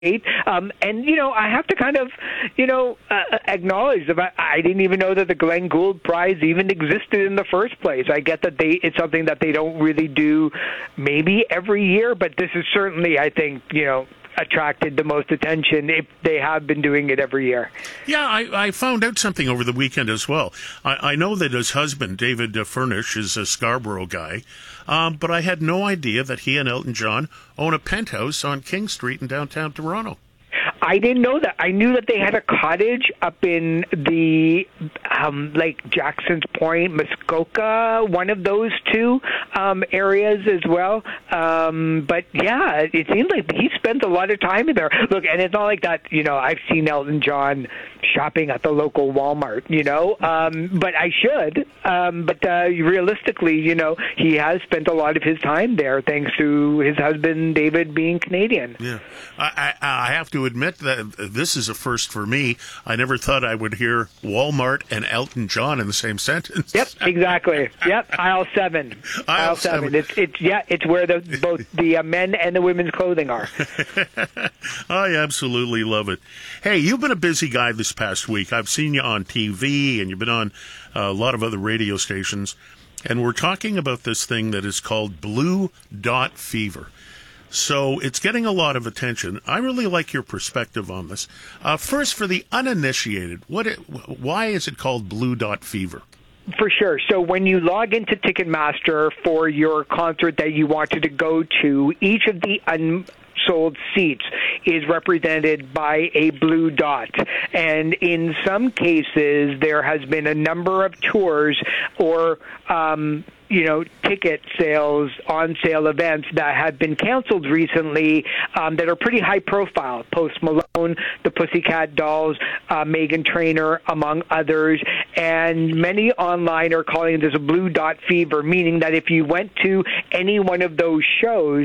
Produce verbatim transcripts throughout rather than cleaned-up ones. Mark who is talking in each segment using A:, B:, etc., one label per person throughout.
A: Um, and, you know, I have to kind of, you know, uh, acknowledge that I, I didn't even know that the Glenn Gould Prize even existed in the first place. I get that they it's something that they don't really do maybe every year, but this is certainly, I think, you know, attracted the most attention if they have been doing it every year.
B: Yeah, I, I found out something over the weekend as well. I, I know that his husband, David uh, Furnish, is a Scarborough guy, um, but I had no idea that he and Elton John own a penthouse on King Street in downtown Toronto.
A: I didn't know that. I knew that they had a cottage up in the um, like Jackson's Point, Muskoka, one of those two um, areas as well. Um, but yeah, it seems like he spends a lot of time in there. Look, and it's not like that. You know, I've seen Elton John shopping at the local Walmart. You know, um, but I should. Um, but uh, realistically, you know, he has spent a lot of his time there, thanks to his husband David being Canadian.
B: Yeah, I, I, I have to admit that this is a first for me. I never thought I would hear Walmart and Elton John in the same sentence.
A: Yep, exactly. Yep, aisle seven.
B: Aisle,
A: aisle seven.
B: seven.
A: It's it's yeah, it's where the both the uh, men and the women's clothing are.
B: I absolutely love it. Hey, you've been a busy guy this past week. I've seen you on T V, and you've been on a lot of other radio stations, and we're talking about this thing that is called Blue Dot Fever. So it's getting a lot of attention. I really like your perspective on this. Uh, first, for the uninitiated, what? It, why is it called Blue Dot Fever?
A: For sure. So when you log into Ticketmaster for your concert that you wanted to go to, each of the unsold seats is represented by a blue dot. And in some cases, there has been a number of tours or um, you know, ticket sales, on-sale events that have been canceled recently um, that are pretty high profile. Post Malone, the Pussycat Dolls, uh, Meghan Trainor, among others. And many online are calling this a blue dot fever, meaning that if you went to any one of those shows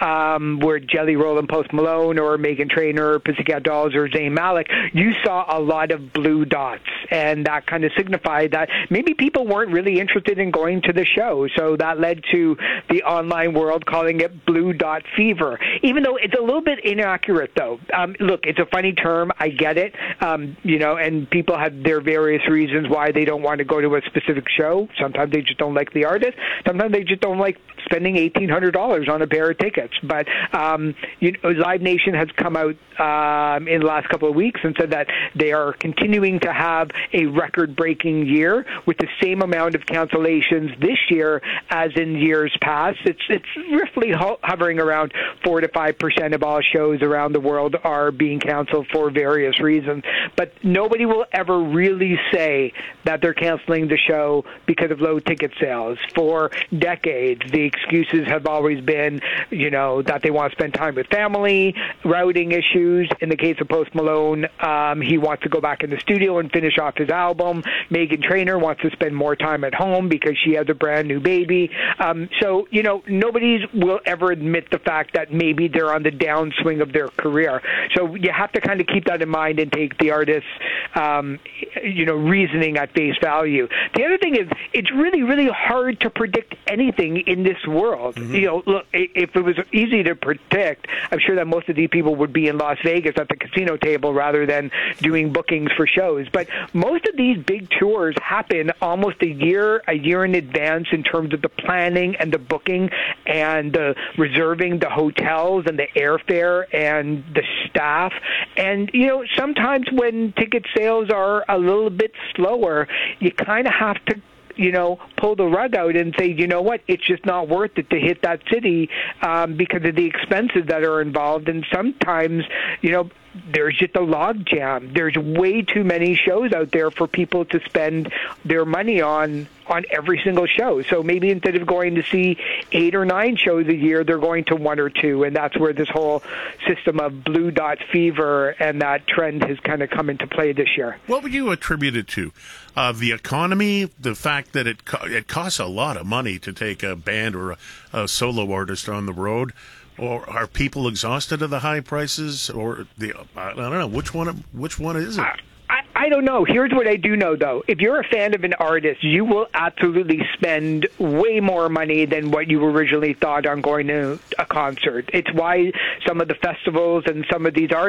A: um, where Jelly Roll and Post Malone or Meghan Trainor, Pussycat Dolls, or Zayn Malik, you saw a lot of blue dots. And that kind of signified that maybe people weren't really interested in going to the show. So that led to the online world calling it blue dot fever, even though it's a little bit inaccurate, though. Um, look, it's a funny term. I get it. Um, you know, and people have their various reasons why they don't want to go to a specific show. Sometimes they just don't like the artist. Sometimes they just don't like spending eighteen hundred dollars on a pair of tickets. But um, you know, Live Nation has come out um, in the last couple of weeks and said that they are continuing to have a record-breaking year with the same amount of cancellations this year as in years past. It's it's roughly ho- hovering around four to five percent of all shows around the world are being canceled for various reasons. But nobody will ever really say that they're canceling the show because of low ticket sales. For decades, the excuses have always been, you know, that they want to spend time with family, routing issues. In the case of Post Malone, um, he wants to go back in the studio and finish off his album. Meghan Trainor wants to spend more time at home because she has a brand new baby. Um, so, you know, nobody will ever admit the fact that maybe they're on the downswing of their career. So you have to kind of keep that in mind and take the artist's, um, you know, reasoning at face value. The other thing is, it's really, really hard to predict anything in this world. Mm-hmm. You know, look, if it was easy to predict, I'm sure that most of these people would be in Las Vegas at the casino table rather than doing bookings for shows. But most of these big tours happen almost a year, a year in advance in terms of the planning and the booking and the reserving the hotels and the airfare and the staff. And, you know, sometimes when ticket sales are a little bit slower, you kind of have to, you know, pull the rug out and say, you know what, it's just not worth it to hit that city um, because of the expenses that are involved. And sometimes, you know, there's just a log jam. There's way too many shows out there for people to spend their money on on every single show. So maybe instead of going to see eight or nine shows a year, they're going to one or two. And that's where this whole system of blue dot fever and that trend has kind of come into play this year.
B: What would you attribute it to? Uh, the economy, the fact that it co- it costs a lot of money to take a band or a, a solo artist on the road? Or are people exhausted of the high prices? Or the I don't know which one. Which one is it?
A: I, I don't know. Here's what I do know, though. If you're a fan of an artist, you will absolutely spend way more money than what you originally thought on going to a concert. It's why some of the festivals and some of these artists